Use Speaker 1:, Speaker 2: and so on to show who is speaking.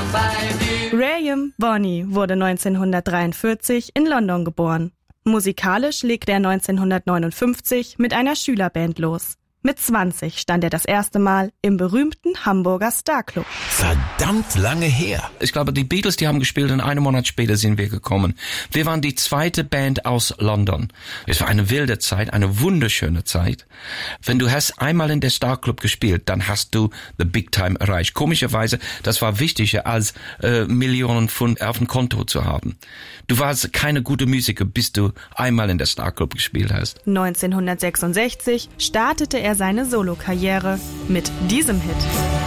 Speaker 1: Graham Bonney wurde 1943 in London geboren. Musikalisch legte er 1959 mit einer Schülerband los. Mit 20 stand er das erste Mal im berühmten Hamburger Starclub.
Speaker 2: Verdammt lange her.
Speaker 3: Ich glaube, die Beatles, die haben gespielt und einen Monat später sind wir gekommen. Wir waren die zweite Band aus London. Es war eine wilde Zeit, eine wunderschöne Zeit. Wenn du hast einmal in der Starclub gespielt, dann hast du the Big Time erreicht. Komischerweise, das war wichtiger als Millionen Pfund auf dem Konto zu haben. Du warst keine gute Musiker, bis du einmal in der Starclub gespielt hast.
Speaker 1: 1966 startete er seine Solokarriere mit diesem Hit.